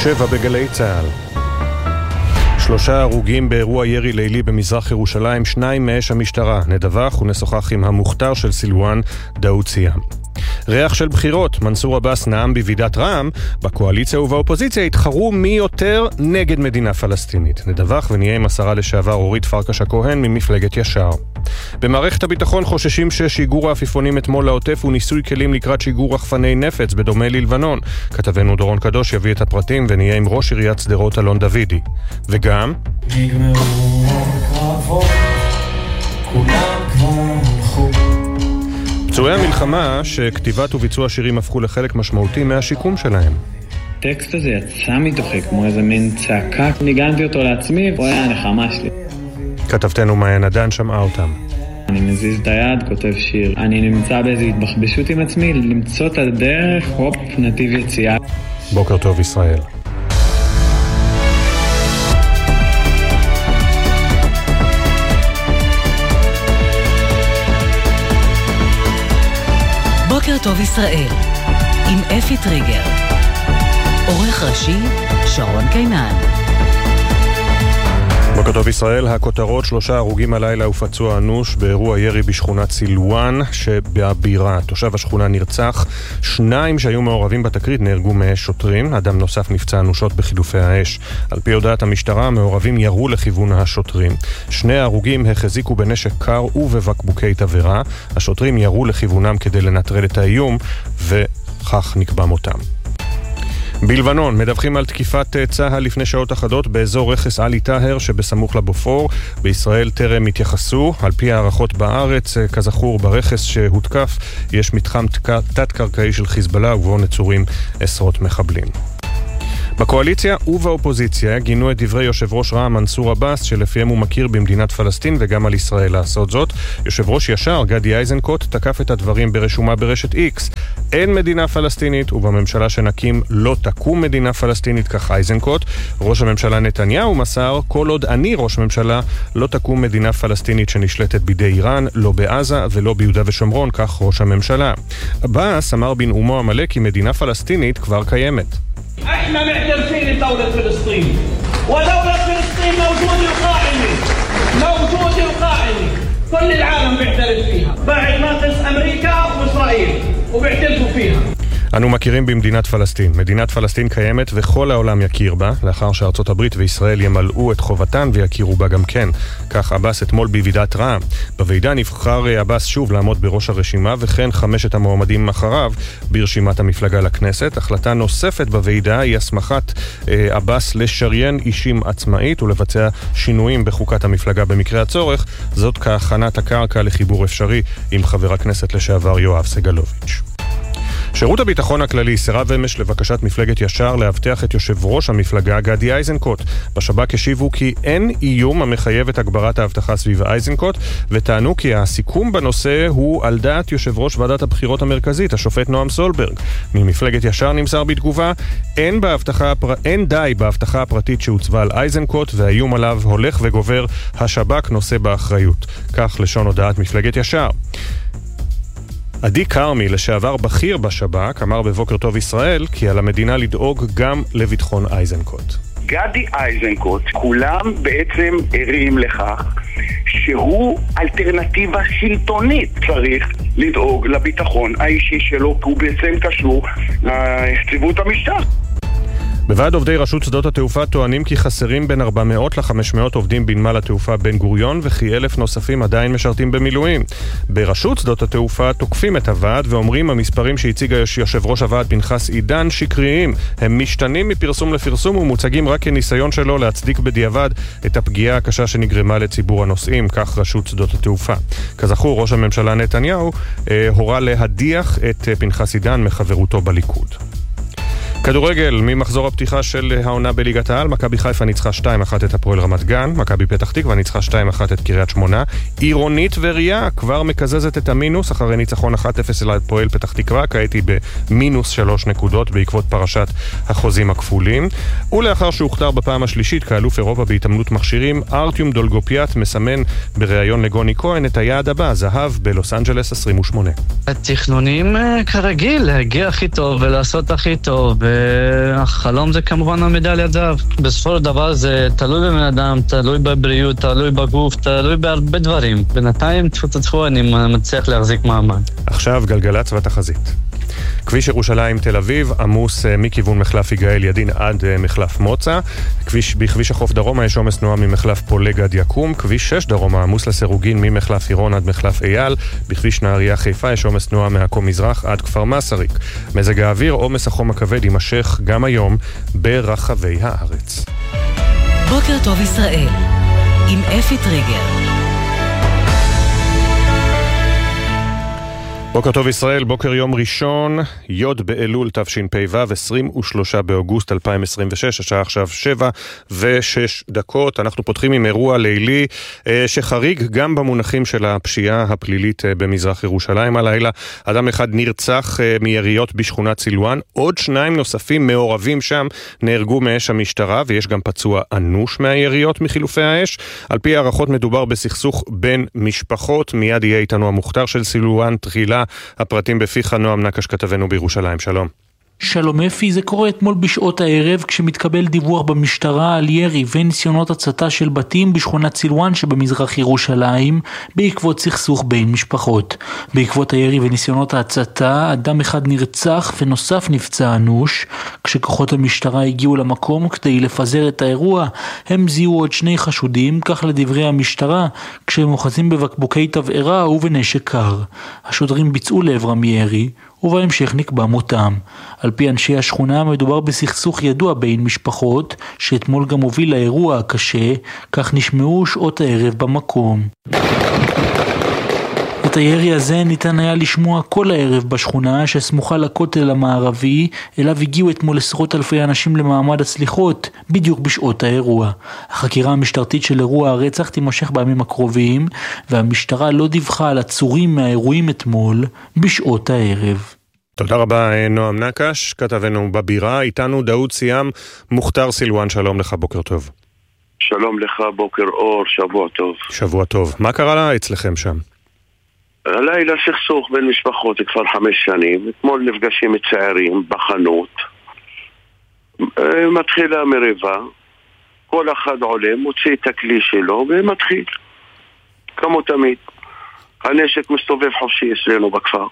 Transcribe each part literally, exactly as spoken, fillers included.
שבע בגלי צהל. שלושה הרוגים באירוע ירי לילי במזרח ירושלים, שניים מאש המשטרה. נדווח ונשוחח עם המוכתר של סילואן, דאוד סיאם. ריח של בחירות, מנסור עבאס נאם בוועידת רע"מ, בקואליציה ובאופוזיציה התחרו מי יותר נגד מדינה פלסטינית. נדווח ונהיה עם השרה לשעבר אורית פרקש הכהן ממפלגת ישר. במערכת הביטחון חוששים ששיגור העפיפונים אתמול לעוטף הוא ניסוי כלים לקראת שיגור רחפני נפץ בדומה ללבנון. כתבנו דורון קדוש יביא את הפרטים ונהיה עם ראש עיריית שדרות אלון דוידי. וגם פצועי המלחמה שכתיבת וביצוע שירים הפכו לחלק משמעותי מהשיקום שלהם. הטקסט הזה יצא מתוכי כמו איזה מין צעקה, ניגנתי אותו לעצמי, הוא היה הנחמה שלי. כתבתנו מעיין עדן שמעה אותם. אני מזיז את היד, כותב שיר. אני נמצא באיזו התבחבשות עם עצמי, למצוא את הדרך, הופ, נתיב יציאה. בוקר טוב ישראל. בוקר טוב ישראל, עם אפי טריגר. עורך ראשי, שרון קינן. בוקר טוב ישראל, הכותרות: שלושה הרוגים הלילה ופצוע אנוש באירוע ירי בשכונת סילואן שבבירה. תושב השכונה נרצח, שניים שהיו מעורבים בתקרית נהרגו מאש שוטרים, אדם נוסף נפצע אנושות בחילופי האש. על פי הודעת המשטרה, המעורבים ירו לכיוון השוטרים. שני ההרוגים החזיקו בנשק קר ובבקבוקי תבערה. השוטרים ירו לכיוונם כדי לנטרל את האיום, וכך נקבע מותם. בלבנון מדווחים על תקיפת צה"ל לפני שעות אחדות באזור רכס עלי טהר שבסמוך לבופור. בישראל טרם התייחסו. על פי הערכות בארץ, כזכור, ברכס שהותקף יש מתחם תת-קרקעי של חיזבאללה ובו נצורים עשרות מחבלים. בקואליציה ובאופוזיציה גינו את דברי יושב ראש רע"מ מנסור עבאס שלפיהם הוא מכיר במדינת פלסטין וגם על ישראל לעשות זאת. יושב ראש ישר גדי איזנקוט תקף את הדברים ברשומה ברשת איקס. אין מדינה פלסטינית ובממשלה שנקים לא תקום מדינה פלסטינית, כך איזנקוט. ראש הממשלה נתניהו מסר, כל עוד אני ראש ממשלה לא תקום מדינה פלסטינית שנשלטת בידי איראן, לא בעזה ולא ביהודה ושומרון, כך ראש הממשלה. עבאס אמר בנאומו המלא כי מדינה פלסטינית כבר קיימת. احنا معترفين بدولة فلسطين ودولة فلسطين موجودة القائمة موجودة القائمة كل العالم بيعترف فيها بعد ما تس أمريكا وإسرائيل وبيعترفوا فيها. אנו מכירים במדינת פלסטין. מדינת פלסטין קיימת וכל העולם יכיר בה, לאחר שארצות הברית וישראל ימלאו את חובתן ויכירו בה גם כן. כך עבאס אתמול בוועידת רע"מ. בוועידה נבחר עבאס שוב לעמוד בראש הרשימה, וכן חמשת המועמדים אחריו ברשימת המפלגה לכנסת. החלטה נוספת בוועידה היא הסמכת עבאס לשריין אישים עצמאית ולבצע שינויים בחוקת המפלגה במקרה הצורך, זאת כהכנת הקרקע לחיבור אפשרי עם חבר הכנסת לשעבר יואב סגלוביץ'. שירות הביטחון הכללי סירב אמש לבקשת מפלגת ישר להבטיח את יושב ראש המפלגה גדי איזנקוט. בשב"כ השיבו כי אין איום המחייב את הגברת האבטחה סביב איזנקוט, וטענו כי הסיכום בנושא הוא על דעת יושב ראש ועדת הבחירות המרכזית, השופט נועם סולברג. ממפלגת ישר נמסר בתגובה, אין, בהבטחה, אין די בהבטחה הפרטית שהוצבה על איזנקוט, והאיום עליו הולך וגובר, השב"כ נושא באחריות. כך לשון הודעת מפלגת ישר. עדי קרמי, לשעבר בכיר בשב"כ, אמר בבוקר טוב ישראל כי על המדינה לדאוג גם לביטחון איזנקוט. גדי איזנקוט, כולם בעצם ערים לכך שהוא אלטרנטיבה שלטונית. צריך לדאוג לביטחון האישי שלו, כי הוא בעצם קשור ליציבות המשטר. בוועד עובדי רשות שדות התעופה טוענים כי חסרים בין ארבע מאות ל-חמש מאות עובדים בנמל התעופה בן גוריון, וכי אלף נוספים עדיין משרתים במילואים. ברשות שדות התעופה תוקפים את הוועד ואומרים המספרים שהציג יושב ראש הוועד פנחס עידן שקריים. הם משתנים מפרסום לפרסום ומוצגים רק כניסיון שלו להצדיק בדיעבד את הפגיעה הקשה שנגרמה לציבור הנוסעים, כך רשות שדות התעופה. כזכור, ראש הממשלה נתניהו אה, הורה להדיח את אה, פנחס עידן מחברותו בליכוד. כדורגל, ממחזור הפתיחה של העונה בליגת העל, מכבי חיפה ניצחה שתיים אחת את הפועל רמת גן, מכבי פתח תקווה ניצחה שתיים אחת את קריית שמונה, עירונית וריאה כבר מקזזת את המינוס אחרי ניצחון אחת אפס אל הפועל פתח תקווה, כעת היא במינוס שלוש נקודות בעקבות פרשת החוזים הכפולים, ולאחר שהוכתר בפעם השלישית כאלוף אירופה בהתאמנות מכשירים, ארטיום דולגופיאט מסמן בריאיון לגוני כהן את היעד הבא, זהב בלוס אנג'לס עשרים ושמונה. התכנונים כרגיל, להגיע הכי טוב ולעשות הכי טוב, והחלום זה כמובן המדליית זהב. בסופו של דבר זה תלוי בבן אדם, תלוי בבריאות, תלוי בגוף, תלוי בהרבה דברים. בינתיים תפו תצפו אני מצליח להחזיק מעמד. עכשיו גלגלצ והתחזית. כביש ירושלים תל אביב עמוס מכיוון מחלף יגאל ידין עד מחלף מוצא. כביש בכביש החוף דרומה יש עומס תנועה ממחלף פולג עד יקום. כביש שש דרומה עמוס לסירוגין ממחלף עירון עד מחלף אייל. בכביש נהריה חיפה יש עומס תנועה מעכו מזרח עד כפר מסריק. מזג האוויר עומס החום הכבד יימשך גם היום ברחבי הארץ. בוקר טוב ישראל עם אפי טריגר. בוקר טוב ישראל, בוקר יום ראשון, י' באלול תשפ"ו, עשרים ושלושה באוגוסט אלפיים עשרים ושש, השעה עכשיו שבע ושש דקות. אנחנו פותחים עם אירוע לילי שחריג גם במונחים של הפשיעה הפלילית במזרח ירושלים הלילה. אדם אחד נרצח מיריות בשכונת סילואן, עוד שניים נוספים מעורבים שם נהרגו מאש המשטרה, ויש גם פצוע אנוש מהיריות מחילופי האש. על פי הערכות מדובר בסכסוך בין משפחות. מיד יהיה איתנו המוכתר של סילואן תחילה. הפרטים בפיך נועם נקש כתבנו בירושלים. שלום. שלום אפי, זה קורה אתמול בשעות הערב כשמתקבל דיווח במשטרה על ירי וניסיונות הצתה של בתים בשכונת סילואן שבמזרח ירושלים בעקבות סכסוך בין משפחות. בעקבות הירי וניסיונות ההצתה אדם אחד נרצח ונוסף נפצע אנוש. כשכוחות המשטרה הגיעו למקום כדי לפזר את האירוע הם זיהו עוד שני חשודים, כך לדברי המשטרה, כשהם אוחזים בבקבוקי תבערה ובנשק קר. השוטרים ביצעו לעברם ירי ובהמשך נקבע מותם. על פי אנשי השכונה מדובר בסכסוך ידוע בין משפחות שאתמול גם הוביל לאירוע הקשה, כך נשמעו שעות הערב במקום. את הירי הזה ניתן היה לשמוע כל הערב בשכונה שסמוכה לכותל המערבי, אליו הגיעו אתמול עשרות אלפי אנשים למעמד הסליחות בדיוק בשעות האירוע. החקירה המשטרתית של אירוע הרצח תימשך בימים הקרובים, והמשטרה לא דיווחה על עצורים מהאירועים אתמול בשעות הערב. תודה רבה נועם נקש, כתבנו בבירה. איתנו דאוד סיאם, מוכתר סילואן, שלום לך, בוקר טוב. שלום לך, בוקר אור, שבוע טוב. שבוע טוב. מה קרה לה אצלכם שם? הלילה סכסוך בין משפחות כבר חמש שנים. אתמול נפגשים צעירים בחנות, מתחילה מריבה, כל אחד עולה, מוציא את הכלי שלו ומתחיל כמו תמיד. הנשק מסתובב חופשי אצלנו בכפר,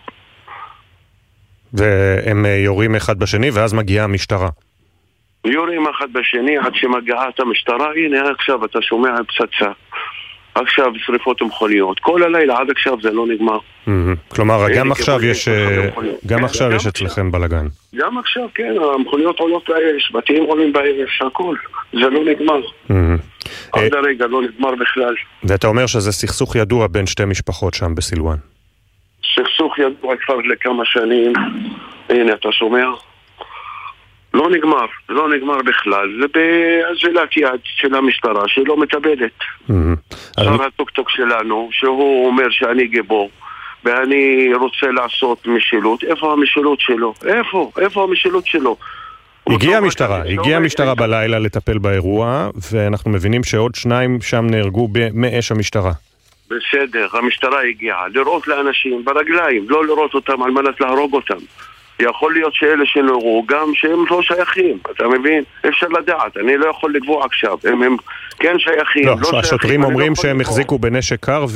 והם יורים אחד בשני ואז מגיעה המשטרה. יורים אחד בשני עד שמגיעה את המשטרה. הנה עכשיו אתה שומע פצצה, עכשיו שריפות ומכוניות, כל הלילה עד עכשיו זה לא נגמר. כלומר גם עכשיו יש גם עכשיו יש אצלכם בלגן. גם עכשיו כן, המכוניות עולות באש, בתים עולים באש, הכל, זה לא נגמר. עד הרגע לא נגמר בכלל. ואתה אומר שזה סכסוך ידוע בין שתי משפחות שם בסילואן. סכסוך ידוע כבר לכמה שנים. הנה אתה שומע, לא נגמר, לא נגמר בכלל. זה בהזלת יד של המשטרה שלא מטפלת. שר הטוק-טוק שלנו שהוא אומר שאני גיבור ואני רוצה לעשות משילות. איפה המשילות שלו? איפה? איפה המשילות שלו? הגיעה המשטרה, הגיעה המשטרה בלילה לטפל באירוע, ואנחנו מבינים שעוד שניים שם נהרגו מאש המשטרה. בסדר, המשטרה הגיעה לראות לאנשים ברגליים, לא לראות אותם על מנת להרוג אותם. יכול להיות שאלה שנורו גם שהם לא שייכים, אתה מבין? אפשר לדעת, אני לא יכול לקבוע עכשיו אם הם כן שייכים, לא, לא שייכים. השוטרים אומרים שהם החזיקו בנשק קר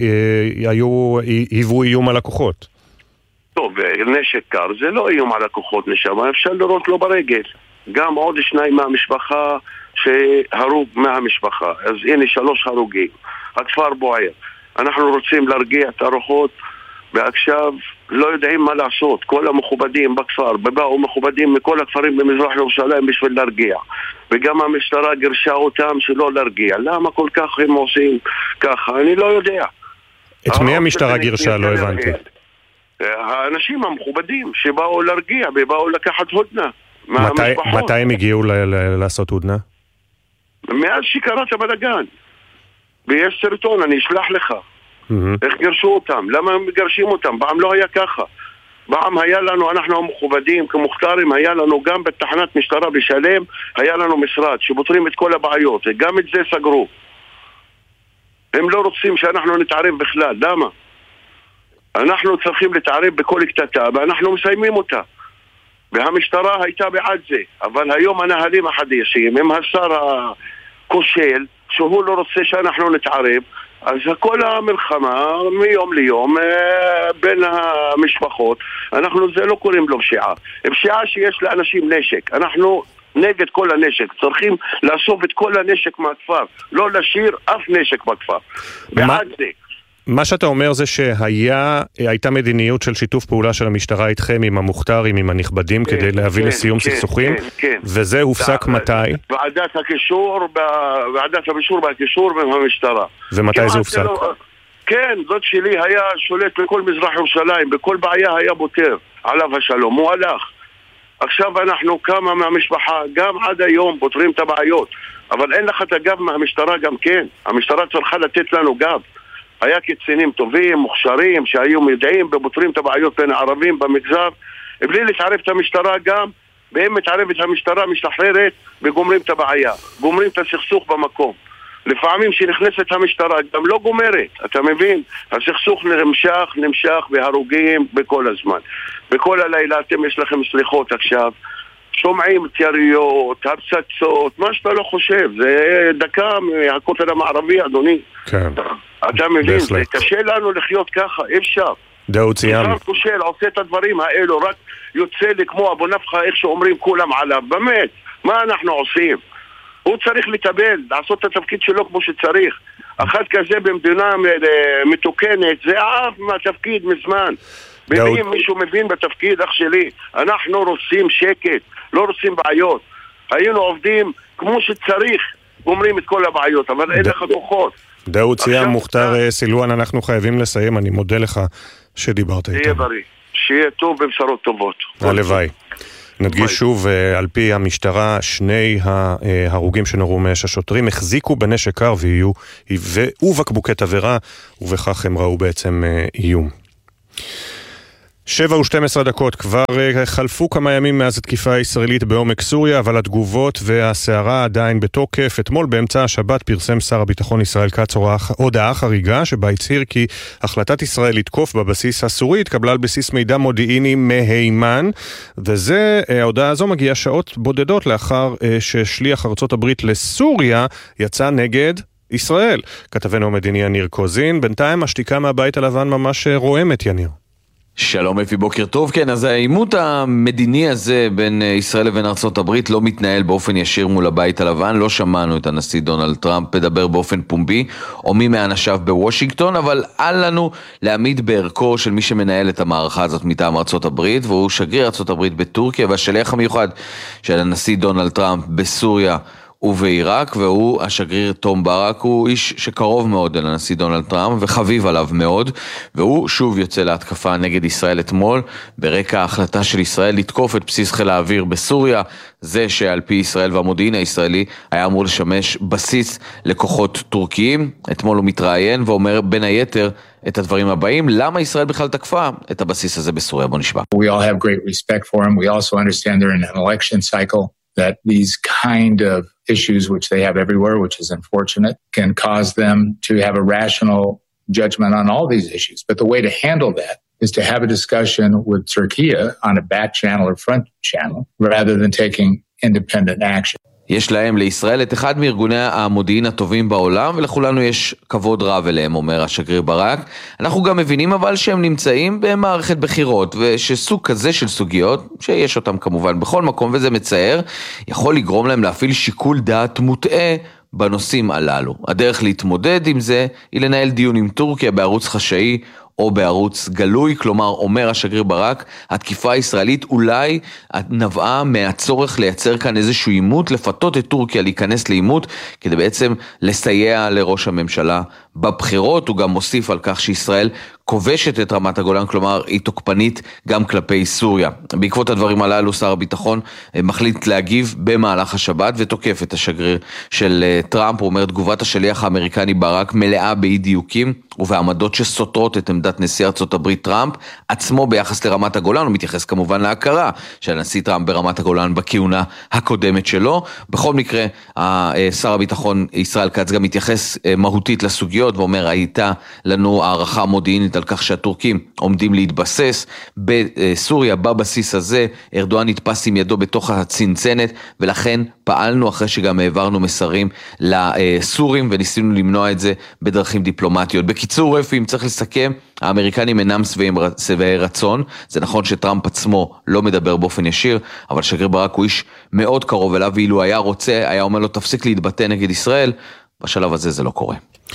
והיוו איום על לקוחות. טוב, נשק קר זה לא איום על לקוחות נשמה, אפשר לראות לו ברגל. גם עוד שניים מהמשפחה שהרוג מהמשפחה, אז הנה שלוש הרוגים. הכפר בוער, אנחנו רוצים להרגיע את הרוחות, ועכשיו לא יודעים מה לעשות. כל המכובדים בכפר באו מכובדים מכל הכפרים במזרח ירושלים בשביל להרגיע, וגם המשטרה גרשה אותם שלא להרגיע. למה כל כך הם עושים ככה? אני לא יודע. את מי המשטרה גרשה? לא הבנתי. האנשים המכובדים שבאו להרגיע ובאו לקחת הודנה. מתי הם הגיעו לעשות הודנה? מאז שקראת הבלגן, ויש סרטון, אני אשלח לך. איך גרשו אותם? למה הם גרשים אותם? פעם לא היה ככה. פעם היה לנו, אנחנו המכובדים כמוכתרים, היה לנו גם בתחנת משטרה בשלם, היה לנו משרד שפותרים את כל הבעיות, וגם את זה סגרו. הם לא רוצים שאנחנו נתערב בכלל. למה? אנחנו צריכים להתערב בכל קטטה ואנחנו מסיימים אותה. והמשטרה הייתה בעד זה. אבל היום הנהלים החדשים, עם השר הכושל, שהוא לא רוצה שאנחנו נתערב, אז כל המלחמה מיום ליום בין המשפחות, אנחנו זה לא קוראים לו פשיעה. פשיעה שיש לאנשים נשק. אנחנו נגד כל הנשק. צריכים לאסוף את כל הנשק מהכפר. לא להשאיר אף נשק בכפר. בעד זה. מה שאתה אומר זה שהייתה מדיניות של שיתוף פעולה של המשטרה איתכם, עם המוכתרים, עם הנכבדים, כן, כדי להביא כן, לסיום כן, סכסוכים, כן, כן. וזה הופסק דה, מתי? ועדת הקישור, ועדת הקישור והקישור במשטרה. ומתי זה הופסק? לא, כן, זאת שלי היה שולט בכל מזרח ירושלים, בכל בעיה היה בוטר, עליו השלום, הוא הלך. עכשיו אנחנו כמה מהמשפחה, גם עד היום פותרים את הבעיות, אבל אין לך את הגב מהמשטרה גם כן. המשטרה צריכה לתת לנו גב. היה קצינים טובים, מוכשרים, שהיו יודעים ובוטרים את הבעיות בין הערבים במגזר, בלי להתערב את המשטרה גם, והם מתערבת המשטרה משתחררת וגומרים את הבעיה, גומרים את הסכסוך במקום. לפעמים שנכנסת המשטרה גם לא גומרת, אתה מבין? הסכסוך נמשך, נמשך בהרוגים בכל הזמן. בכל הלילה אתם יש לכם סליחות עכשיו, שומעים את יריות, הפצצות, מה שאתה לא חושב, זה דקה מהכותל המערבי, אדוני. כן. אתה מבין, זה קשה לנו לחיות ככה, אפשר. דאוד סיים. אפשר כושל, עושה את הדברים האלו, רק יוצא לי כמו אבו נפחה, איך שאומרים כולם עליו. באמת, מה אנחנו עושים? הוא צריך לטפל, לעשות את התפקיד שלו כמו שצריך. אחד כזה במדינה מתוקנת, זה אף מהתפקיד מזמן. מבין, מישהו מבין בתפקיד אח שלי. אנחנו רוצים שקט, לא רוצים בעיות. היינו עובדים כמו שצריך, אומרים את כל הבעיות, אבל אין לך כוחות. דאוד סיים, מוכתר סילואן, אנחנו חייבים לסיים, אני מודה לך שדיברת איתנו. שיהיה בריא, שיהיה טוב ובשורות טובות. הלוואי. נדגיש שוב, על פי המשטרה, שני ההרוגים שנורו מאש השוטרים החזיקו בנשק קר ובקבוקי תבערה, ובכך הם ראו בעצם איום. שבע ושתים עשרה דקות, כבר חלפו כמה ימים מאז התקיפה הישראלית בעומק סוריה, אבל התגובות והסערה עדיין בתוקף. אתמול באמצע השבת פרסם שר הביטחון ישראל כץ הודעה חריגה, שבה הצהיר כי החלטת ישראל לתקוף בבסיס הסורי התקבלה על בסיס מידע מודיעיני מהימן, וזה, ההודעה הזו מגיעה שעות בודדות לאחר ששליח ארצות הברית לסוריה יצא נגד ישראל. כתבנו המדיני יניר קוזין, בינתיים השתיקה מהבית הלבן ממש רועמת, יניר. שלום אפי, בוקר טוב. כן, אז העימות המדיני הזה בין ישראל לבין ארצות הברית לא מתנהל באופן ישיר מול הבית הלבן. לא שמענו את הנשיא דונלד טראמפ מדבר באופן פומבי או מי מאנשיו בוושינגטון, אבל אל לנו להעמיד בערכו של מי שמנהל את המערכה הזאת מטעם ארצות הברית, והוא שגריר ארצות הברית בטורקיה והשליח המיוחד של הנשיא דונלד טראמפ בסוריה ובעיראק, והוא השגריר תום ברק. הוא איש שקרוב מאוד אל הנשיא דונלד טראמפ וחביב עליו מאוד, והוא שוב יוצא להתקפה נגד ישראל אתמול ברקע ההחלטה של ישראל לתקוף את בסיס חיל האוויר בסוריה, זה שעל פי ישראל והמודיעין הישראלי היה אמור לשמש בסיס לכוחות טורקיים. אתמול הוא מתראיין ואומר בין היתר את הדברים הבאים, למה ישראל בכלל תקפה את הבסיס הזה בסוריה. בוא נשמע. We all have great respect for him. We also understand they're in an election cycle, that these kind of issues, which they have everywhere, which is unfortunate, can cause them to have a rational judgment on all these issues. But the way to handle that is to have a discussion with Turkey on a back channel or front channel, rather than taking independent action. יש להם, לישראל, את אחד מארגוני המודיעין הטובים בעולם, ולכולנו יש כבוד רב אליהם, אומר השגריר ברק. אנחנו גם מבינים אבל שהם נמצאים במערכת בחירות, ושסוג כזה של סוגיות, שיש אותם כמובן בכל מקום, וזה מצער, יכול לגרום להם להפעיל שיקול דעת מוטעה בנושאים הללו. הדרך להתמודד עם זה היא לנהל דיון עם טורקיה בערוץ חשאי, או בערוץ גלוי. כלומר, אומר השגריר ברק, התקיפה הישראלית אולי נבעה מהצורך לייצר כאן איזשהו עימות, לפתות את טורקיה להיכנס לעימות, כדי בעצם לסייע לראש הממשלה בבחירות. הוא גם מוסיף על כך שישראל כובשת את רמת הגולן, כלומר היא תוקפנית גם כלפי סוריה. בעקבות הדברים הללו שר הביטחון מחליט להגיב במהלך השבת ותוקף את השגריר של טראמפ. הוא אומר, תגובת השליח האמריקני ברק מלאה באי דיוקים ובעמדות שסותרות את עמדת נשיא ארצות הברית טראמפ עצמו ביחס לרמת הגולן. הוא מתייחס כמובן להכרה של הנשיא טראמפ ברמת הגולן בכהונה הקודמת שלו. בכל מקרה, שר הביטחון ישראל כץ גם מתייחס מהותית לסוגיות ואומר, הייתה לנו הערכה מודיעינית על כך שהטורקים עומדים להתבסס בסוריה, בבסיס הזה. ארדואן נתפס עם ידו בתוך הצנצנת, ולכן פעלנו אחרי שגם העברנו מסרים לסורים וניסינו למנוע את זה בדרכים דיפלומטיות. בקיצור, אפי, אם צריך לסכם, האמריקנים אינם שבעי רצון. זה נכון שטראמפ עצמו לא מדבר באופן ישיר, אבל שגריר ברק הוא איש מאוד קרוב אליו, ואילו היה רוצה, היה אומר לו תפסיק להתבטא נגד ישראל. בשלב הזה זה לא קורה.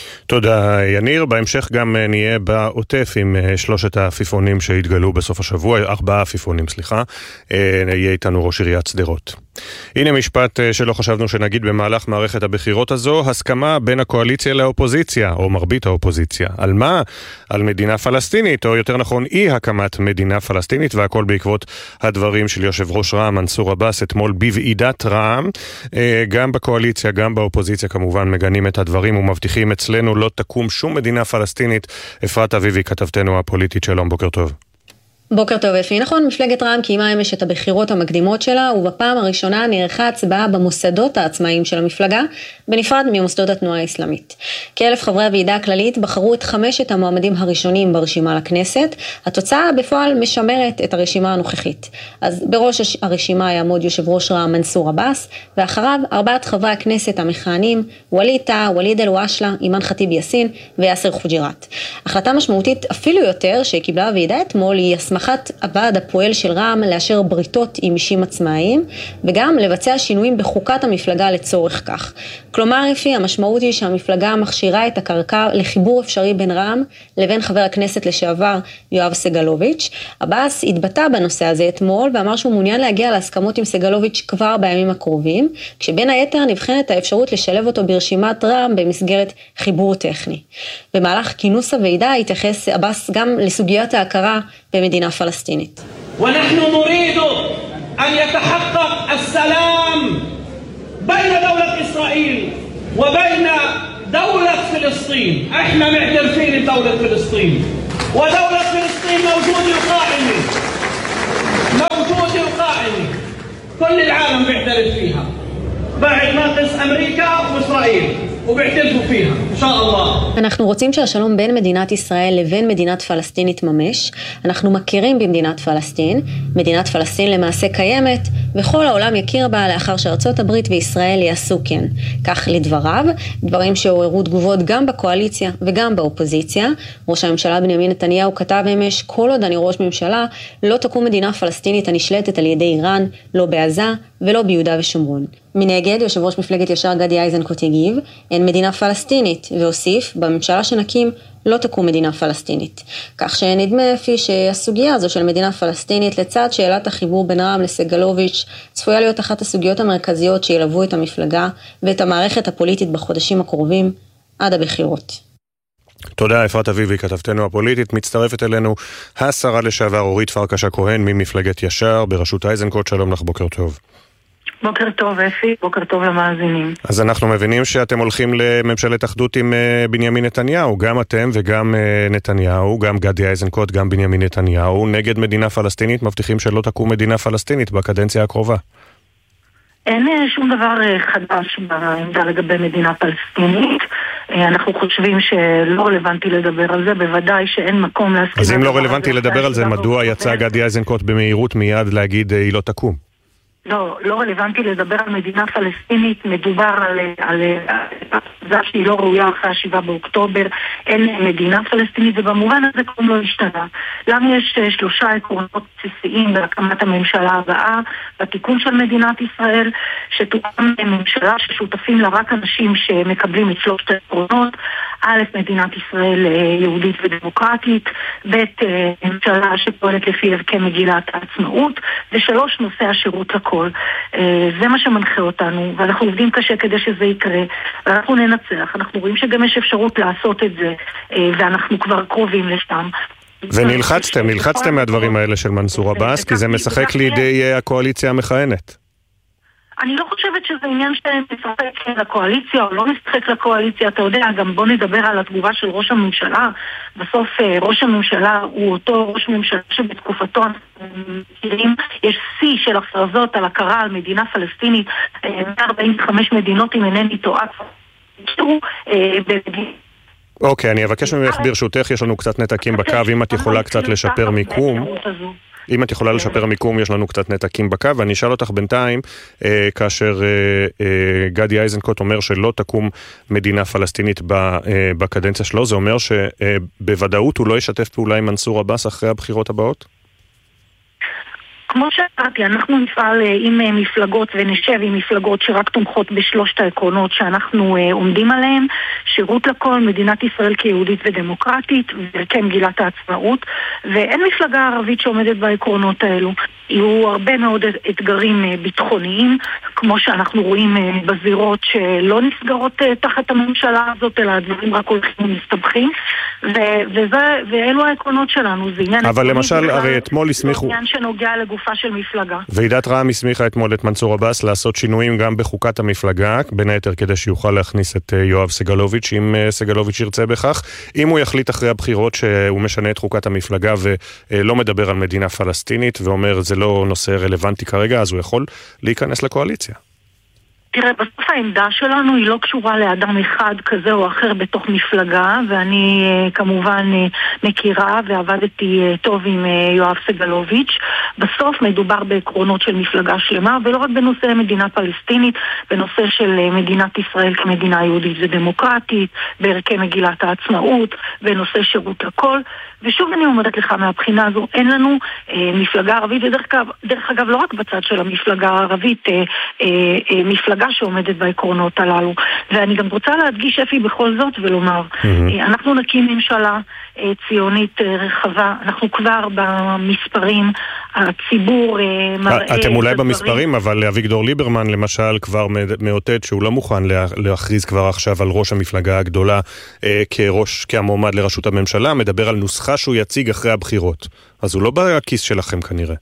תודה יניר, בהמשך גם נהיה בעוטף עם שלושת העפיפונים שהתגלו בסוף השבוע, ארבעה עפיפונים, סליחה, נהיה איתנו ראש עיריית שדרות. הנה משפט שלא חשבנו שנגיד במהלך מערכת הבחירות הזו, הסכמה בין הקואליציה לאופוזיציה, או מרבית האופוזיציה. על מה? על מדינה פלסטינית, או יותר נכון אי הקמת מדינה פלסטינית, והכל בעקבות הדברים של יושב ראש רע"מ מנסור עבאס אתמול בוועידת רע"מ. גם בקואליציה, גם באופוזיציה כמובן מגנים את הדברים ומבטיחים אצלנו לא תקום שום מדינה פלסטינית. אפרת אביבי, כתבתנו הפוליטית, שלום, בוקר טוב. בוקר טוב אפי. נכון, מפלגת רע"מ קיימה אמש את הבחירות המקדימות שלה, ובפעם הראשונה נערכה הצבעה במוסדות העצמאיים של המפלגה, בנפרד ממוסדות התנועה האסלאמית. כאלף חברי הוועידה הכללית בחרו את חמשת המועמדים הראשונים ברשימה לכנסת. התוצאה בפועל משמרת את הרשימה הנוכחית. אז בראש הרשימה יעמוד יושב ראש רע"מ מנסור עבאס, ואחריו ארבעת חברי הכנסת המכהנים, ווליד טאהא, ואליד אלהואשלה, אימאן ח'טיב יאסין ויאסר חוג'יראת. החלטה משמעותית אפילו יותר שקיבלה הוועידה אתמול היא הסמכת הוועד הפועל של רע"מ לאשר בריתות עם אישים עצמאיים, וגם לבצע שינויים בחוקת המפלגה לצורך כך. כלומר, לפי המשמעות היא שהמפלגה מכשירה את הקרקע לחיבור אפשרי בין רע"מ לבין חבר הכנסת לשעבר יואב סגלוביץ'. עבאס התבטא בנושא הזה אתמול ואמר שהוא מעוניין להגיע להסכמות עם סגלוביץ' כבר בימים הקרובים, כשבין היתר נבחנת האפשרות לשלב אותו ברשימת רע"מ במסגרת חיבור טכני. במהלך כינוס הוועידה התייחס עבאס גם לסוגיית ההכרה במדינה פלסטינית. ونحن نريد أن يتحقق السلام بين دولة إسرائيل وبين دولة فلسطين. احنا معترفين بدولة فلسطين، ودولة فلسطين موجود القائمة موجود القائمة كل العالم بيعترف فيها بعد ما قس أمريكا وإسرائيل وبيعترفوا فيها إن شاء الله. אנחנו רוצים שהשלום בין מדינת ישראל לבין מדינת פלסטין יתממש. אנחנו מכירים במדינת פלסטין. מדינת פלסטין למעשה קיימת, וכל העולם יכיר בה לאחר שארצות הברית וישראל יעשו כן. כך לדבריו, דברים שעוררו תגובות גם בקואליציה וגם באופוזיציה. ראש הממשלה בנימין נתניהו כתב אמש, כל עוד אני ראש ממשלה, לא תקום מדינה פלסטינית הנשלטת על ידי איראן, לא בעזה ולא ביהודה ושומרון. מנגד, יושב ראש מפלגת ישר גדי איזנקוט הגיב, אין מדינה פלסטינית, והוסיף, בממשלה שנקים לא תקום מדינה פלסטינית. כך שנדמה אפי שהסוגיה הזו של מדינה פלסטינית, לצד שאלת החיבור בין רע"מ לסגלוביץ', צפויה להיות אחת הסוגיות המרכזיות שילוו את המפלגה ואת המערכת הפוליטית בחודשים הקרובים עד הבחירות. תודה אפרת אביבי, כתבתנו הפוליטית. מצטרפת אלינו השרה לשעבר אורית פרקש הכהן ממפלגת ישר בראשות איזנקוט. שלום לך, בוקר טוב. בוקר טוב אפי, בוקר טוב למאזינים. אז אנחנו מבינים שאתם הולכים לממשלת אחדות עם בנימין נתניהו, גם אתם וגם נתניהו, גם גדי איזנקוט, גם בנימין נתניהו, נגד מדינה פלסטינית, מבטיחים שלא תקום מדינה פלסטינית בקדנציה הקרובה. אין שום דבר חדש בעמדה לגבי מדינה פלסטינית. אנחנו חושבים שלא רלוונטי לדבר על זה, בוודאי שאין מקום להסכים. אז אם לא רלוונטי לדבר על זה, מדוע יצא גדי איזנקוט במהירות מיד להגיד היא לא תקום? לא, לא רלוונטי לדבר על מדינה פלסטינית, מדובר על, על, על זה שהיא לא ראויה אחרי השבעה באוקטובר, אין מדינה פלסטינית, ובמובן הזה כלום לא השתנה. למה יש שלושה עקרונות בסיסיים בהקמת הממשלה הבאה, בתיקון של מדינת ישראל, שתוקם ממשלה ששותפים לה רק אנשים שמקבלים את שלושת העקרונות, א', מדינת ישראל יהודית ודמוקרטית, ב', ממשלה שפועלת לפי ערכי מגילת העצמאות, ושלוש, נושא השירות לכל. זה מה שמנחה אותנו, ואנחנו עובדים קשה כדי שזה יקרה, ואנחנו ננצח. אנחנו רואים שגם יש אפשרות לעשות את זה, ואנחנו כבר קרובים לשם. ונלחצתם, נלחצתם מהדברים האלה של מנסור עבאס, כי זה משחק לידי הקואליציה המכהנת. אני לא חושבת שזה עניין שמשחק לקואליציה או לא משחק לקואליציה, אתה יודע, גם בוא נדבר על התגובה של ראש הממשלה. בסוף ראש הממשלה הוא אותו ראש ממשלה שבתקופתו מכירים, יש שיא של הכרזות על הכרה על מדינה פלסטינית, מאה ארבעים וחמש מדינות אם אינני טועה. אוקיי, אני אבקש ממך ברשותך, יש לנו קצת נתקים בקו, אם את יכולה קצת לשפר מיקום. אם את יכולה לשפר מיקום, יש לנו קצת נתקים בקו, ואני אשאל אותך בינתיים, אה, כאשר אה, אה, גדי איזנקוט אומר שלא תקום מדינה פלסטינית ב, אה, בקדנציה שלו, זה אומר שבוודאות הוא לא ישתף פעולה עם מנסור עבאס אחרי הבחירות הבאות? כמו שאמרתי, אנחנו נפעל עם מפלגות ונשב עם מפלגות שרק תומכות בשלושת העקרונות שאנחנו עומדים עליהם, שירות לכל, מדינת ישראל כיהודית ודמוקרטית, וערכי מגילת העצמאות, ואין מפלגה ערבית שעומדת בעקרונות האלו. יהיו הרבה מאוד אתגרים ביטחוניים, כמו שאנחנו רואים בזירות שלא נסגרות תחת הממשלה הזאת, אלא הדברים רק הולכים ומסתבכים, וזה, ואלו העקרונות שלנו. זה עניין אבל למשל, הרי אתמול הסמיכו... עניין שנוגע לגופה של מפלגה. ועידת רע"מ הסמיכה אתמול את מנסור עבאס לעשות שינויים גם בחוקת המפלגה, בין היתר כדי שיוכל להכניס את יואב סגלוביץ', אם סגלוביץ' ירצה בכך. אם הוא יחליט אחרי הבחירות שהוא משנה את חוקת המפלגה ולא מדבר על מדינה פלסטינית ואומר זה לא נושא רלוונטי כרגע, אז הוא יכול להיכנס לקואליציה. תראה, בסוף העמדה שלנו היא לא קשורה לאדם אחד כזה או אחר בתוך מפלגה, ואני כמובן מכירה ועבדתי טוב עם יואב סגלוביץ'. בסוף מדובר בעקרונות של מפלגה שלמה, ולא רק בנושא מדינה פלסטינית, בנושא של מדינת ישראל כמדינה יהודית ודמוקרטית, בערכי מגילת העצמאות, בנושא שירות לכל. ושוב אני אומרת לך, מהבחינה הזו אין לנו אה, מפלגה ערבית, ודרך דרך אגב לא רק בצד של המפלגה הערבית, אה, אה, אה, מפלגה שעומדת בעקרונות הללו. ואני גם רוצה להדגיש אפי בכל זאת ולומר, mm-hmm. אה, אנחנו נקים ממשלה אה, ציונית אה, רחבה, אנחנו כבר במספרים, הציבור אה, מראה... אתם אולי במספרים, אבל אביגדור ליברמן למשל כבר מאותת שהוא לא מוכן להכריז כבר עכשיו על ראש המפלגה הגדולה אה, כראש, כמועמד לראשות הממשלה, מדבר על נוסחה שהוא יציג אחרי הבחירות. אז הוא לא בכיס שלכם כנראה.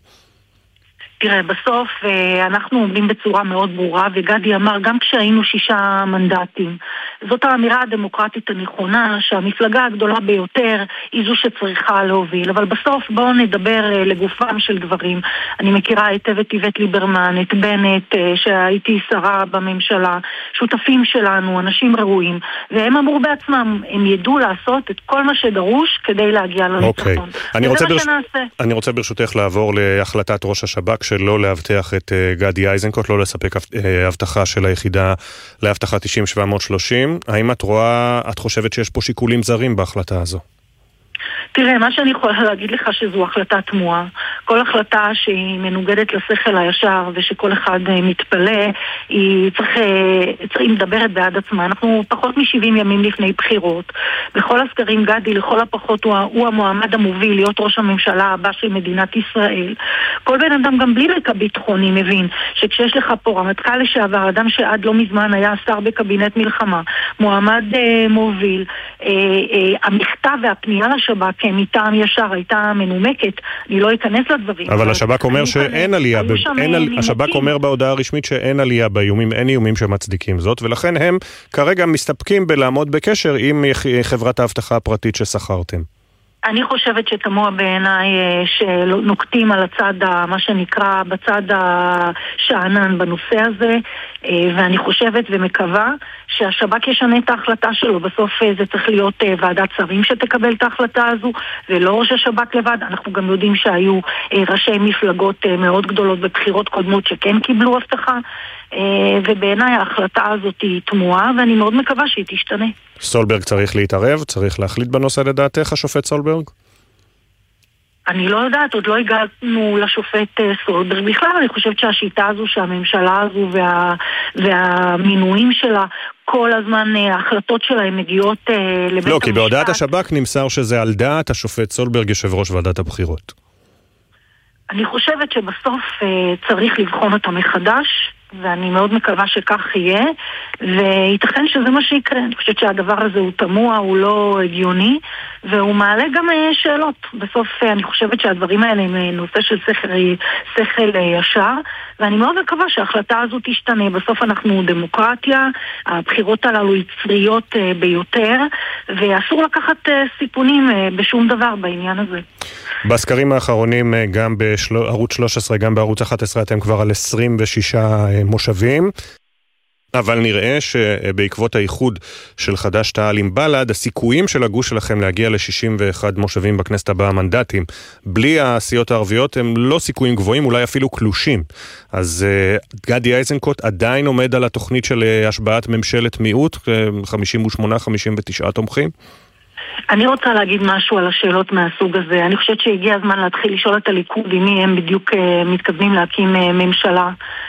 תראה, בסוף אנחנו עומדים בצורה מאוד ברורה, וגדי אמר גם כשהיינו שישה מנדטים. זאת האמירה הדמוקרטית הנכונה, שהמפלגה הגדולה ביותר היא זו שצריכה להוביל. אבל בסוף בואו נדבר לגופם של דברים. אני מכירה היטב את איווט ליברמן, את בנט, שהייתי שרה בממשלה, שותפים שלנו, אנשים ראויים, והם אמרו בעצמם, הם ידעו לעשות את כל מה שדרוש כדי להגיע לניצחון. אוקיי. אני רוצה ברש... אני רוצה ברשותך לעבור להחלטת ראש השב"כ שלא להבטיח את גדי איזנקוט, לא לספק הבטחה של היחידה להבטחה תשעים שבע מאות שלושים. האם את רואה, את חושבת שיש פה שיקולים זרים בהחלטה הזו? תראה, מה שאני יכולה להגיד לך שזו החלטה תמוהה. כל החלטה שהיא מנוגדת לשכל הישר ושכל אחד מתפלא, היא צריך, היא מדברת בעד עצמה. אנחנו פחות מ-שבעים ימים לפני בחירות. בכל הסקרים גדי, לכל הפחות, הוא, הוא המועמד המוביל להיות ראש הממשלה הבא של מדינת ישראל. כל בן אדם גם בלי רקע ביטחוני מבין שכשיש לך פה רמטכ"ל לשעבר, אדם שעד לא מזמן היה שר בקבינט מלחמה, מועמד אה, מוביל, אה, אה, המכתב והפנייה לשב"כ מטעם ישר הייתה מנומקת, אני לא אכנס לדברים. אבל השב"כ אומר שאין עלייה, השב"כ אומר בהודעה הרשמית שאין עלייה באיומים, אין איומים שמצדיקים זאת, ולכן הם כרגע מסתפקים בלעמוד בקשר עם חברת ההבטחה הפרטית ששכרתם. אני חושבת שתמוה בעיניי שנוקטים על הצד, מה שנקרא, בצד השענן בנושא הזה, ואני חושבת ומקווה שהשב"כ ישנה את ההחלטה שלו. בסוף זה צריך להיות ועדת שרים שתקבל את ההחלטה הזו, ולא ראש השב"כ לבד. אנחנו גם יודעים שהיו ראשי מפלגות מאוד גדולות בבחירות קודמות שכן קיבלו הבטחה, ובעיניי ההחלטה הזאת היא תמוהה, ואני מאוד מקווה שהיא תשתנה. סולברג צריך להתערב? צריך להחליט בנושא לדעתך, השופט סולברג? אני לא יודעת, עוד לא הגענו לשופט סולברג. בכלל אני חושבת שהשיטה הזו, שהממשלה הזו וה, והמינויים שלה, כל הזמן ההחלטות שלהם מגיעות לבית המשפט. לא, כי בהודעת השב"כ נמסר שזה על דעת השופט סולברג, יושב ראש ועדת הבחירות. אני חושבת שבסוף צריך לבחון אותה מחדש, ואני מאוד מקווה שכך יהיה, וייתכן שזה מה שיקרה. אני חושבת שהדבר הזה הוא תמוה, הוא לא הגיוני, והוא מעלה גם שאלות. בסוף אני חושבת שהדברים האלה הם נושא של שכל, שכל ישר, ואני מאוד מקווה שההחלטה הזו תשתנה. בסוף אנחנו דמוקרטיה, הבחירות הללו יצריות ביותר, ואסור לקחת סיפונים בשום דבר בעניין הזה. בסקרים האחרונים, גם בערוץ שלוש עשרה, גם בערוץ אחת עשרה, אתם כבר על עשרים ושישה מושבים. אבל נראה שבעקבות האיחוד של חד"ש תע"ל עם בל"ד, הסיכויים של הגוש שלכם להגיע ל-שישים ואחד מושבים בכנסת הבאה מנדטים, בלי הסיעות הערביות, הם לא סיכויים גבוהים, אולי אפילו קלושים. אז uh, גדי איזנקוט עדיין עומד על התוכנית של uh, השבעת ממשלת מיעוט, חמישים ושמונה חמישים ותשע תומכים? אני רוצה להגיד משהו על השאלות מהסוג הזה. אני חושבת שהגיע הזמן להתחיל לשאול את הליכוד עם מי הם בדיוק uh, מתכוונים להקים uh, ממשלה.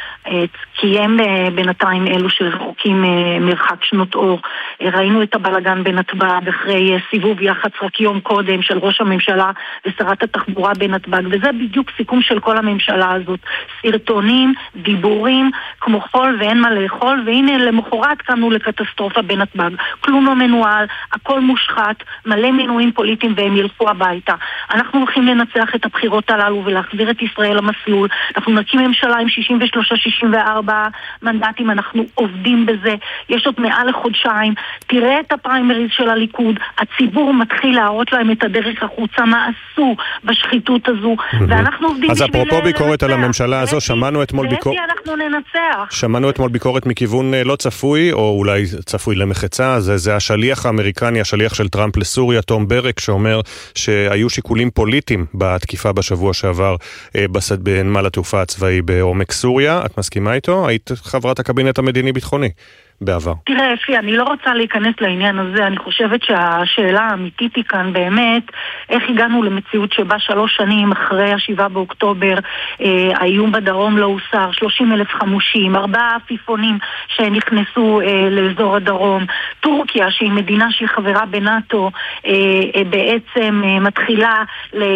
כי הם בינתיים אלו שרחוקים מרחק שנות אור. ראינו את הבלגן בנתב"ג אחרי סיבוב יח"צ רק יום קודם של ראש הממשלה ושרת התחבורה בנתב"ג, וזה בדיוק סיכום של כל הממשלה הזאת. סרטונים, דיבורים, כמו חול ואין מה לאכול, והנה למחרת קמנו לקטסטרופה בנתב"ג. כלום לא מנוהל, הכל מושחת, מלא מינויים פוליטיים והם ילכו הביתה. אנחנו הולכים לנצח את הבחירות הללו ולהחזיר את ישראל למסלול. אנחנו נקים ממשלה עם שישים ושלוש שישים וארבע מנדטים, אנחנו עובדים בזה, יש עוד מעל לחודשיים. תראה את הפריימריז של הליכוד, הציבור מתחיל להראות להם את הדרך החוצה, מה עשו בשחיתות הזו, ואנחנו עובדים בשביל... אז אפרופו ביקורת על הממשלה הזו, שמענו אתמול ביקורת... אנחנו ננצח. שמענו אתמול ביקורת מכיוון לא צפוי, או אולי צפוי למחצה, זה, זה השליח האמריקני, השליח של טראמפ לסוריה, תום ברק, שאומר שהיו שיקולים פוליטיים בתקיפה בשבוע שעבר בסד בנמל התעופה הצבאי בעומק סוריה. את מסכימה איתו? היית חברת הקבינט המדיני-ביטחוני בעבר. תראה, אפי, אני לא רוצה להיכנס לעניין הזה. אני חושבת שהשאלה האמיתית היא כאן באמת, איך הגענו למציאות שבה שלוש שנים אחרי השבעה באוקטובר, אה, האיום בדרום לא הוסר, שלושים אלף חמושים, ארבעה עפיפונים שנכנסו אה, לאזור הדרום, טורקיה שהיא מדינה שהיא חברה בנאטו, אה, אה, בעצם אה, מתחילה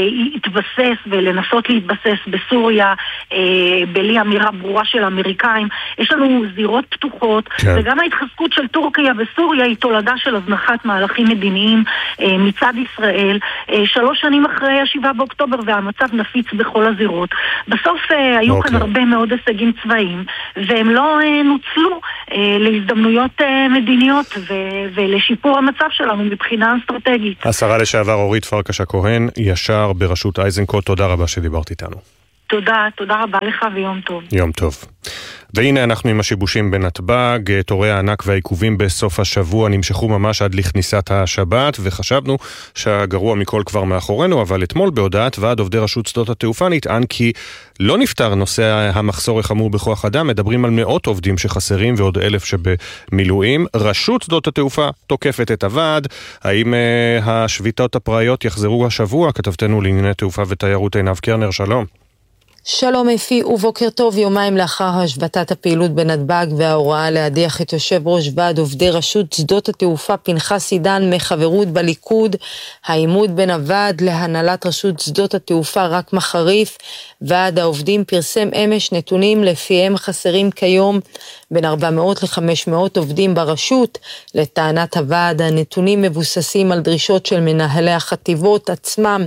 להתבסס ולנסות להתבסס בסוריה, אה, בלי אמירה ברורה של אמריקאים. יש לנו זירות פתוחות, כן. וגם ההתחזקות של טורקיה וסוריה היא תולדה של הזנחת מהלכים מדיניים אה, מצד ישראל, אה, שלוש שנים אחרי השבעה באוקטובר, והמצב נפיץ בכל הזירות. בסוף אה, היו okay. כאן הרבה מאוד הישגים צבאיים, והם לא אה, נוצלו אה, להזדמנויות אה, מדיניות ו- ולשיפור המצב שלנו מבחינה אסטרטגית. השרה לשעבר אורית פרקש הכהן, ישר בראשות איזנקוט, תודה רבה שדיברת איתנו. תודה, תודה רבה לך ויום טוב. יום טוב. והנה אנחנו עם השיבושים בנתב"ג, תורי הענק והעיכובים בסוף השבוע נמשכו ממש עד לכניסת השבת, וחשבנו שהגרוע מכל כבר מאחורינו, אבל אתמול בהודעת ועד עובדי רשות שדות התעופה נטען כי לא נפטר נושא המחסור החמור בכוח אדם, מדברים על מאות עובדים שחסרים ועוד אלף שבמילואים. רשות שדות התעופה תוקפת את הוועד, האם uh, השביתות הפראיות יחזרו השבוע? כתבתנו לענייני תעופה ותיירות עינב קרנר, שלום. שלום אפי ובוקר טוב. יומיים לאחר השבתת הפעילות בנתב"ג וההוראה להדיח את יושב ראש ועד עובדי רשות שדות התעופה פנחס עידן מחברות בליכוד, העימות בין הוועד להנהלת רשות שדות התעופה רק מחריף. ועד העובדים פרסם אמש נתונים לפיהם חסרים כיום בין ארבע מאות ל-חמש מאות עובדים ברשות. לטענת הוועד הנתונים מבוססים על דרישות של מנהלי החטיבות עצמם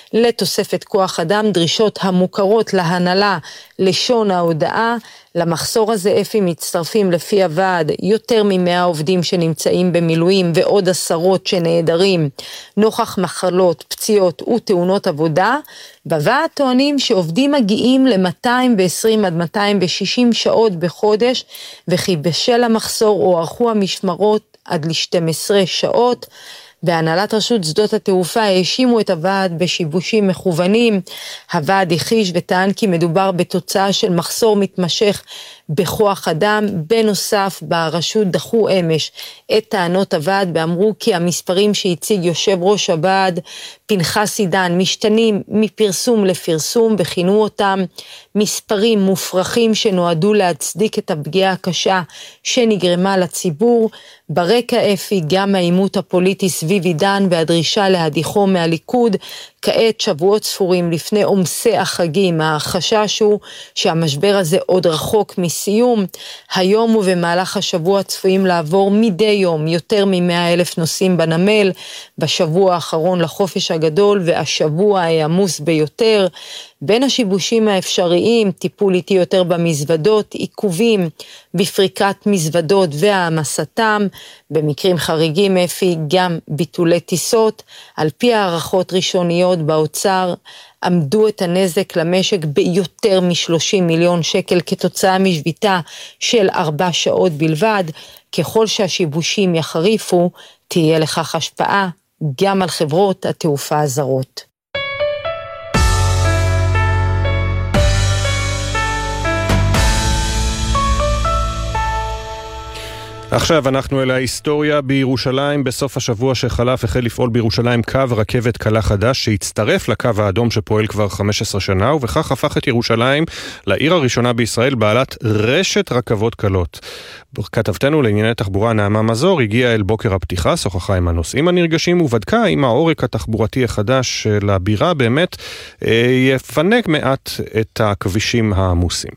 לתוספת כוח אדם, דרישות המוכרות להנהלה לשון ההודעה. למחסור הזה אפי מצטרפים לפי הוועד יותר ממאה עובדים שנמצאים במילואים ועוד עשרות שנעדרים נוכח מחלות, פציעות ותאונות עבודה. בוועד טוענים שעובדים מגיעים ל-מאתיים ועשרים עד מאתיים ושישים שעות בחודש, וכי בשל המחסור הוארכו המשמרות עד ל-שתים עשרה שעות. בהנהלת רשות שדות התעופה האשימו את הוועד בשיבושים מכוונים. הוועד הכחיש וטען כי מדובר בתוצאה של מחסור מתמשך בכוח אדם. בנוסף, ברשות דחו אמש את טענות הוועד ואמרו כי המספרים שהציג יושב ראש הוועד פנחס עידן משתנים מפרסום לפרסום, וכינו אותם מספרים מופרכים שנועדו להצדיק את הפגיעה הקשה שנגרמה לציבור. ברקע אפי גם העימות הפוליטי סביב עידן והדרישה להדיחו מהליכוד כעת שבועות ספורים לפני עומסי החגים. החשש הוא שהמשבר הזה עוד רחוק מסיום. היום ובמהלך השבוע צפויים לעבור מדי יום יותר מ-מאה אלף נוסעים בנמל בשבוע האחרון לחופש הגדול, והשבוע העמוס ביותר. בין השיבושים האפשריים, טיפול איטי יותר במזוודות, עיכובים בפריקת מזוודות והעמסתם, במקרים חריגים אפי גם ביטולי טיסות, על פי הערכות ראשוניות באוצר, עמדו את הנזק למשק ביותר מ-שלושים מיליון שקל כתוצאה משביתה של ארבע שעות בלבד. ככל שהשיבושים יחריפו, תהיה לכך השפעה גם על חברות התעופה הזרות. עכשיו אנחנו אל ההיסטוריה בירושלים. בסוף השבוע שחלף החל לפעול בירושלים קו רכבת קלה חדש שהצטרף לקו האדום שפועל כבר חמש עשרה שנה, ובכך הפך את ירושלים לעיר הראשונה בישראל בעלת רשת רכבות קלות. כתבתנו לענייני תחבורה נעמה מזור הגיעה אל בוקר הפתיחה, שוחחה עם הנוסעים הנרגשים ובדקה אם העורק התחבורתי החדש של הבירה באמת יפנק מעט את הכבישים העמוסים.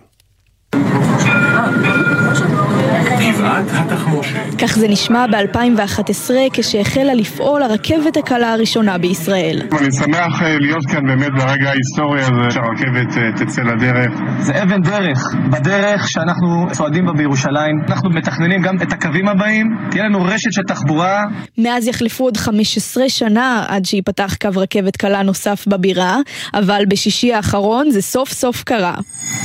כך זה נשמע ב-אלפיים ואחת עשרה כשהחלה לפעול הרכבת הקלה הראשונה בישראל. אני שמח להיות כאן באמת ברגע ההיסטורי הזה שהרכבת תצא לדרך. זה אבן דרך, בדרך שאנחנו צועדים בה בירושלים. אנחנו מתכננים גם את הקווים הבאים, תהיה לנו רשת של תחבורה. מאז יחלפו עוד חמש עשרה שנה עד שיפתח קו רכבת קלה נוסף בבירה, אבל בשישי האחרון זה סוף סוף קרה.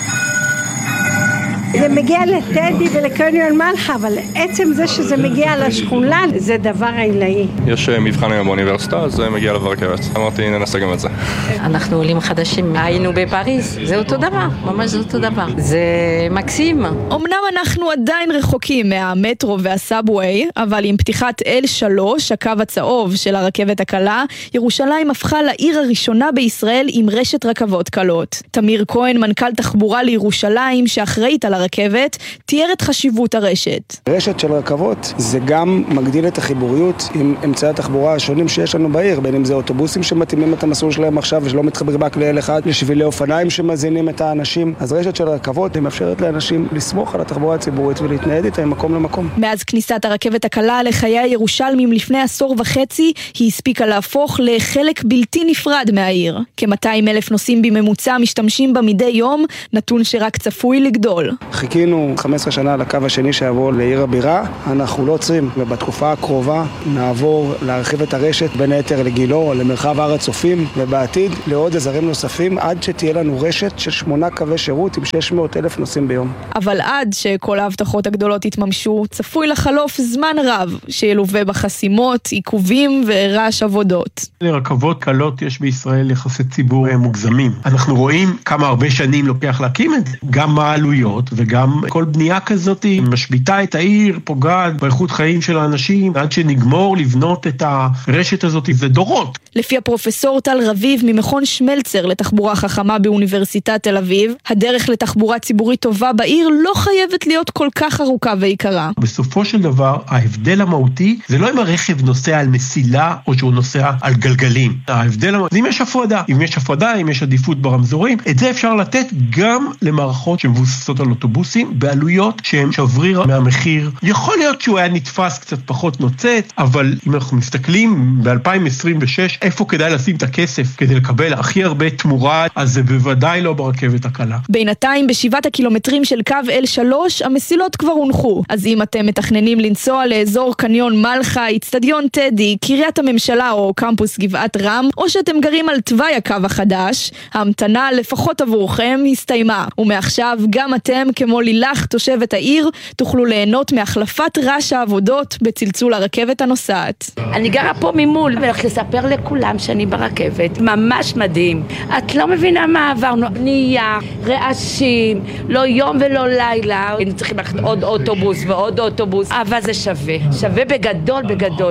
זה מגיע לטדי ולקניון מלחה, אבל עצם זה שזה מגיע לשכונה זה דבר עילאי. יש מבחן היום באוניברסיטה, אז זה מגיע לרכבת. אמרתי, ננסה גם את זה. אנחנו עולים חדשים, היינו בפריז, זה אותו דבר, ממש זה אותו דבר. זה מקסים. אמנם אנחנו עדיין רחוקים מהמטרו והסאבווי, אבל עם פתיחת אל שלוש, הקו הצהוב של הרכבת הקלה, ירושלים הפכה לעיר הראשונה בישראל עם רשת רכבות קלות. תמיר כהן, מנכ"ל תחבורה לירושלים, שאחראית על הרכבת, תיאר את חשיבות הרשת. רשת של רכבות זה גם מגדיל את החיבוריות עם אמצעי התחבורה השונים שיש לנו בעיר, בין אם זה אוטובוסים שמתאימים את המסלול שלהם עכשיו ושלא מתחבר רק לאל אחד, לשבילי אופניים שמזינים את האנשים. אז רשת של רכבות היא מאפשרת לאנשים לסמוך על התחבורה הציבורית ולהתנייד איתה ממקום למקום. מאז כניסת הרכבת הקלה לחיי הירושלמים לפני עשור וחצי, היא הספיקה להפוך לחלק בלתי נפרד מהעיר. כ-מאתיים אלף נוסעים בממוצע משתמשים בה מדי יום, נתון שרק צפוי לגדול. חיכינו חמש עשרה שנה לקו השני שיעבור לעיר הבירה, אנחנו לא עוצרים, ובתקופה הקרובה נעבור להרחיב את הרשת בין היתר לגילו, למרחב הארץ צופים, ובעתיד לעוד אזורים נוספים, עד שתהיה לנו רשת של שמונה קווי שירות עם שש מאות אלף נוסעים ביום. אבל עד שכל ההבטחות הגדולות יתממשו, צפוי לחלוף זמן רב, שילווה בחסימות, עיכובים ורעש עבודות. לרכבות קלות יש בישראל יחסי ציבור מוגזמים. אנחנו רואים כמה הרבה שנים לוקח להקים את זה, גם מה העלויות, וגם כל בנייה כזאת משביתה את העיר, פוגעת באיכות חיים של האנשים, עד שנגמור לבנות את הרשת הזאת, זה דורות. לפי הפרופסור טל רביב ממכון שמלצר לתחבורה חכמה באוניברסיטת תל אביב, הדרך לתחבורה ציבורית טובה בעיר לא חייבת להיות כל כך ארוכה ויקרה. בסופו של דבר, ההבדל המהותי זה לא אם הרכב נוסע על מסילה או שהוא נוסע על גלגלים. ההבדל המהותי זה אם יש הפרדה. אם יש הפרדה, אם יש עדיפות ברמזורים, את זה אפשר לתת גם למערכות שמבוססות על אוטובוסים בעלויות שהם שבריר מהמחיר. יכול להיות שהוא היה נתפס קצת פחות נוצץ, אבל אם אנחנו מסתכלים ב-אלפיים עשרים ושש, איפה כדאי לשים את הכסף כדי לקבל הכי הרבה תמורה, אז זה בוודאי לא ברכבת הקלה. בינתיים בשבעת הקילומטרים של קו אל שלוש, המסילות כבר הונחו. אז אם אתם מתכננים לנסוע לאזור קניון מלחה, אצטדיון טדי, קריית הממשלה או קמפוס גבעת רם, או שאתם גרים על תוואי הקו החדש, ההמתנה לפחות עבורכם הסתיימה. ומעכשיו גם אתם, כמו לילך, תושבת העיר, תוכלו ליהנות מהחלפת רעש העבודות בצלצול הרכבת הנוסעת. אני גרה פה ממול, ולך לספר לכולם שאני ברכבת. ממש מדהים. את לא מבינה מה עברנו. בנייה, רעשים, לא יום ולא לילה. היינו צריכים ללכת עוד אוטובוס ועוד אוטובוס, אבל זה שווה. שווה בגדול, בגדול.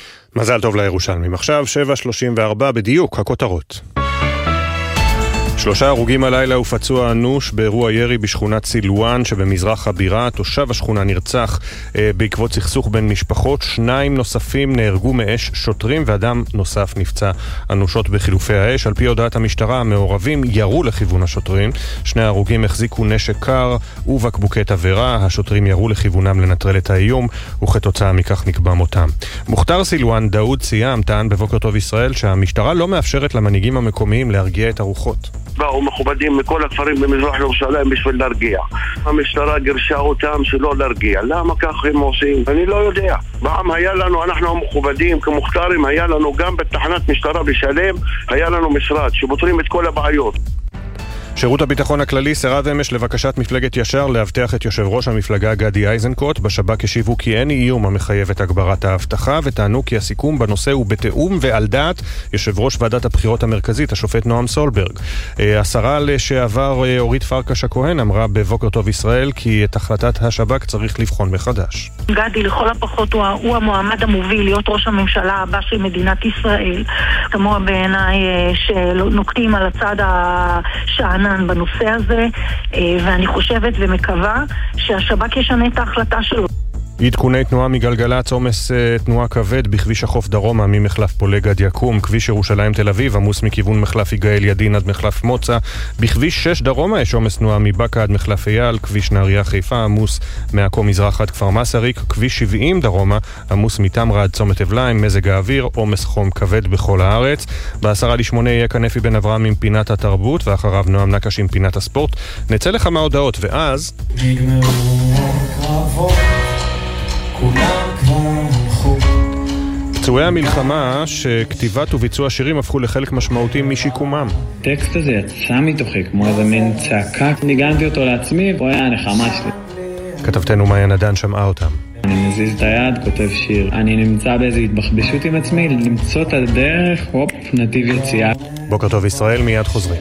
מזל טוב לירושלמים. עכשיו שבע שלושים וארבע בדיוק, הכותרות. שלושה הרוגים הלילה ופצוע אנוש באירוע ירי בשכונת סילואן שבמזרח הבירה. תושב השכונה נרצח אה, בעקבות סכסוך בין משפחות. שניים נוספים נהרגו מאש שוטרים ואדם נוסף נפצע אנושות בחילופי האש. על פי הודעת המשטרה, המעורבים ירו לכיוון השוטרים. שני הרוגים החזיקו נשק קר ובקבוקי תבערה. השוטרים ירו לכיוונם לנטרל את האיום וכתוצאה מכך נקבע מותם. מוכתר סילואן דאוד סיאם טען בבוקר טוב ישראל שהמשטרה לא מאפשרת למנהיגים המקומיים להרגיע את הרוחות. באו מכובדים מכל הכפרים במזרח ירושלים בשביל להרגיע. המשטרה גירשה אותם שלא להרגיע. למה כך הם עושים? אני לא יודע. פעם היה לנו, אנחנו המכובדים כמוכתרים, היה לנו גם בתחנת משטרה בשלם, היה לנו משרד שפותרים את כל הבעיות. שירות הביטחון הכללי סירב אמש לבקשת מפלגת ישר להבטיח את יושב ראש המפלגה גדי איזנקוט. בשב"כ השיבו כי אין איום המחייב את הגברת האבטחה, וטענו כי הסיכום בנושא הוא בתאום ועל דעת יושב ראש ועדת הבחירות המרכזית, השופט נועם סולברג. השרה לשעבר אורית פרקש הכהן אמרה בבוקר טוב ישראל כי את החלטת השב"כ צריך לבחון מחדש. גדי לכל הפחות הוא, הוא המועמד המוביל להיות ראש הממשלה הבא של מדינת ישראל. תמוה בעיניי שנוקטים על הצד השענן בנושא הזה, ואני חושבת ומקווה שהשב"כ ישנה את ההחלטה שלו. עדכוני תנועה מגלגלצ, עומס תנועה כבד בכביש החוף דרומה ממחלף פולג עד יקום, כביש ירושלים תל אביב עמוס מכיוון מחלף יגאל ידין עד מחלף מוצא, בכביש שש דרומה יש עומס תנועה מבקה עד מחלף אייל, כביש נהריה חיפה עמוס מעכו מזרח עד כפר מסריק, כביש שבעים דרומה עמוס מתמרה עד צומת אבליים, מזג האוויר עומס חום כבד בכל הארץ. בעשרה לשמונה יהיה כאן אפי בן אברהם עם פינת התרבות, ואחריו נועם נקש עם פינת הספורט. נצא לכמה הודעות ואז פצועי המלחמה שכתיבת וביצוע שירים הפכו לחלק משמעותי משיקומם. הטקסט הזה יצא מתוכי כמו איזה מין צעקה, ניגנתי אותו לעצמי והוא היה הנחמה שלי. כתבתנו מאיה נדן שמעה אותם. אני מזיז את היד, כותב שיר. אני נמצא באיזו התבחבשות עם עצמי, למצוא את הדרך, הופ, נתיב יציאה. בוקר טוב ישראל, מיד חוזרים.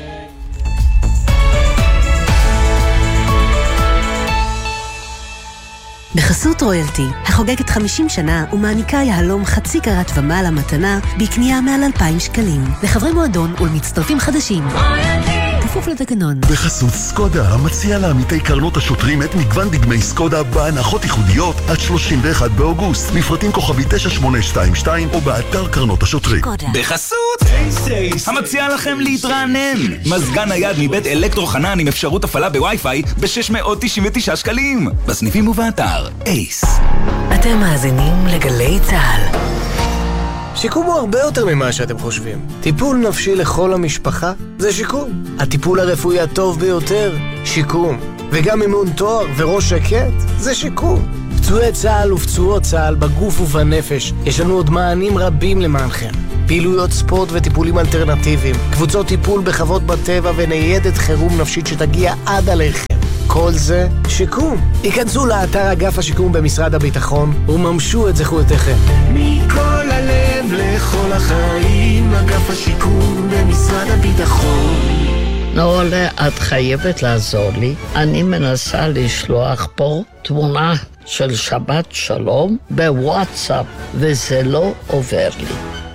בחסות רויאלטי, החוגגת חמישים שנה ומעניקה יהלום חצי קרת ומעלה מתנה בקנייה מעל אלפיים שקלים. לחברי מועדון ולמצטרפים חדשים. כפוף לתקנון. בחסות סקודה, המציע לעמיתי קרנות השוטרים את מגוון דגמי סקודה בהנחות ייחודיות עד שלושים ואחד באוגוסט. מפרטים כוכבי תשע שמונה שתיים שתיים או באתר קרנות השוטרים. בחסות אייס, המציע לכם להתרענן. מזגן נייד מבית אלקטרו חנן עם אפשרות הפעלה בווי-פיי ב-שש מאות תשעים ותשעה שקלים. בסניפים ובאתר אייס. אתם מאזינים לגלי צהל. שיקום הוא הרבה יותר ממה שאתם חושבים. טיפול נפשי לכל המשפחה זה שיקום. הטיפול הרפואי הטוב ביותר, שיקום. וגם אימון תואר וראש שקט זה שיקום. פצועי צהל ופצועות צהל בגוף ובנפש, יש לנו עוד מענים רבים למענכם. פעילויות ספורט וטיפולים אלטרנטיביים, קבוצות טיפול בחוות בטבע וניידת חירום נפשית שתגיע עד עליכם. כל זה שיקום. היכנסו לאתר אגף השיקום במשרד הביטחון וממשו את זכויותיכם. מכל הלב לכל החיים, אגף השיקום במשרד הביטחון. נעולה, את חייבת לעזור לי. אני מנסה לשלוח פה תמונה של שבת שלום בוואטסאפ, וזה לא עובר לי.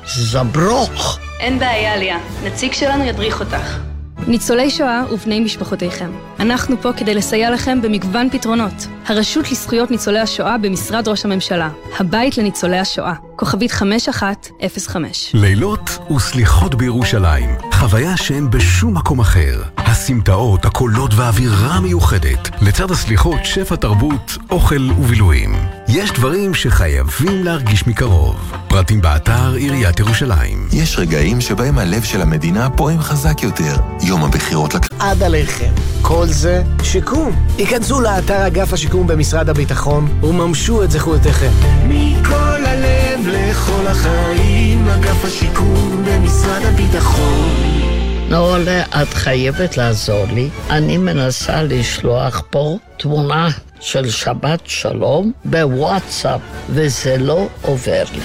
זברוך. אין בעיה, ליה. נציג שלנו ידריך אותך. ניצולי שואה ובני משפחותיכם. אנחנו פה כדי לסייע לכם במגוון פתרונות. הרשות לזכויות ניצולי השואה במשרד ראש הממשלה. הבית לניצולי השואה. כוכבית חמש אחת אפס חמש. לילות וסליחות בירושלים. חוויה שאין בשום מקום אחר. הסמטאות, הקולות והאווירה המיוחדת. לצד הסליחות, שפע תרבות, אוכל ובילויים. יש דברים שחייבים להרגיש מקרוב. פרטים באתר עיריית ירושלים. יש רגעים שבהם הלב של המדינה פועם חזק יותר. יום הבחירות לק... עד עליכם. כל זה שיקום. היכנסו לאתר אגף השיקום במשרד הביטחון וממשו את זכויותיכם. מכל הלב לכל החיים, אגף השיקום במשרד הביטחון. נעולה, את חייבת לעזור לי. אני מנסה לשלוח פה תמונה של שבת שלום בוואטסאפ, וזה לא עובר לי.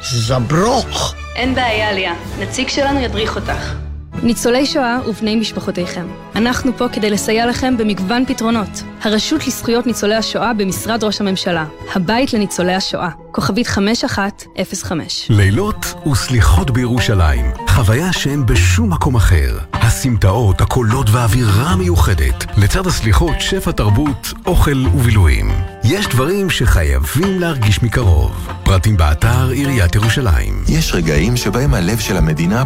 זברוך. אין בעיה, ליה. נציג שלנו ידריך אותך. ניצולי שואה ובני משפחותיכם. אנחנו פה כדי לסייע לכם במגוון פתרונות. הרשות לזכויות ניצולי השואה במשרד ראש הממשלה. הבית לניצולי השואה. כוכבית חמש אחת אפס חמש. לילות וסליחות בירושלים. חוויה שאין בשום מקום אחר. הסמטאות, הקולות והאווירה המיוחדת. לצד הסליחות, שפע תרבות, אוכל ובילויים. יש דברים שחייבים להרגיש מקרוב. פרטים באתר עיריית ירושלים. יש רגעים שבהם הלב של המדינה